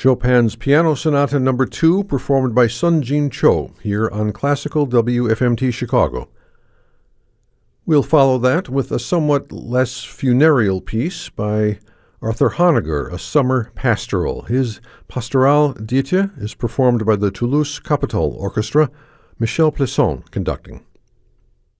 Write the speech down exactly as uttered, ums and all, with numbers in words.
Chopin's Piano Sonata Number two, performed by Sun Jin Cho, here on Classical W F M T Chicago. We'll follow that with a somewhat less funereal piece by Arthur Honegger, a summer pastoral. His Pastoral d'été is performed by the Toulouse Capitol Orchestra, Michel Plisson conducting.